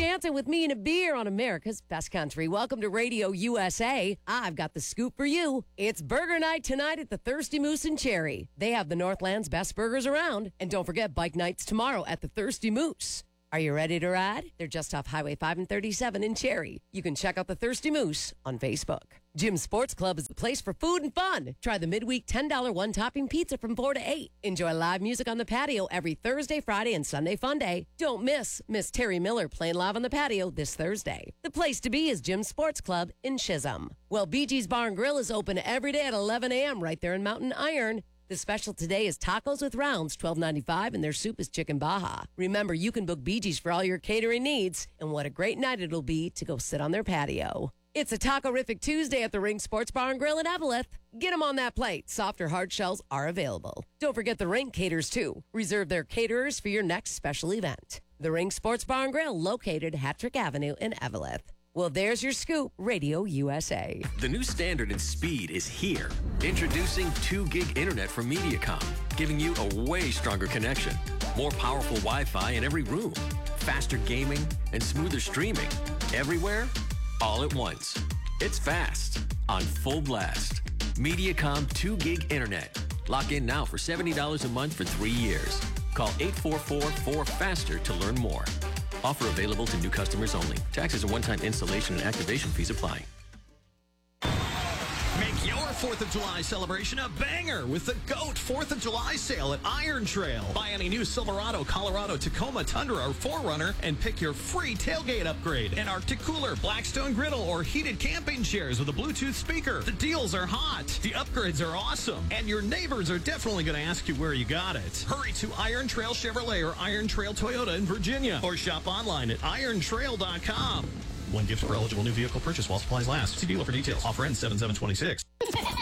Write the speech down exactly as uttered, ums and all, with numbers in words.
dancing with me and a beer on America's Best Country. Welcome to Radio U S A. I've got the scoop for you. It's burger night tonight at the Thirsty Moose in Cherry. They have the Northland's best burgers around. And don't forget bike nights tomorrow at the Thirsty Moose. Are you ready to ride? They're just off Highway five and thirty-seven in Cherry. You can check out the Thirsty Moose on Facebook. Jim's Sports Club is the place for food and fun. Try the midweek ten dollars one-topping pizza from four to eight. Enjoy live music on the patio every Thursday, Friday, and Sunday fun day. Don't miss Miss Terry Miller playing live on the patio this Thursday. The place to be is Jim's Sports Club in Chisholm. Well, Bee Gees Bar and Grill is open every day at eleven a.m. right there in Mountain Iron. The special today is tacos with rounds, twelve ninety-five, and their soup is chicken baja. Remember, you can book Bee Gees for all your catering needs, and what a great night it'll be to go sit on their patio. It's a Taco-rific Tuesday at the Ring Sports Bar and Grill in Eveleth. Get them on that plate. Soft or hard shells are available. Don't forget the Ring caters, too. Reserve their caterers for your next special event. The Ring Sports Bar and Grill, located Hattrick Avenue in Eveleth. Well, there's your scoop, Radio U S A. The new standard in speed is here. Introducing two gig internet from Mediacom, giving you a way stronger connection. More powerful Wi-Fi in every room. Faster gaming and smoother streaming. Everywhere, all at once. It's fast, on full blast. Mediacom two gig internet. Lock in now for seventy dollars a month for three years. Call eight four four, four faster to learn more. Offer available to new customers only. Taxes and one-time installation and activation fees apply. Make your fourth of July celebration a banger with the GOAT fourth of July sale at Iron Trail. Buy any new Silverado, Colorado, Tacoma, Tundra, or four runner and pick your free tailgate upgrade. An Arctic cooler, Blackstone griddle, or heated camping chairs with a Bluetooth speaker. The deals are hot. The upgrades are awesome. And your neighbors are definitely going to ask you where you got it. Hurry to Iron Trail Chevrolet or Iron Trail Toyota in Virginia. Or shop online at iron trail dot com. One gift for eligible new vehicle purchase while supplies last. See dealer for details. Offer ends seven seven twenty-six.